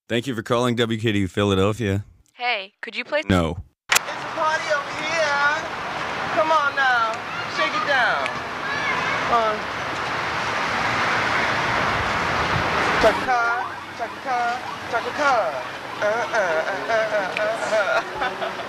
Thank you for calling WKDU Philadelphia. Hey, could you play? No. It's a party over here. Come on now. Shake it down. Chaka Khan, Chaka Khan, Chaka Khan.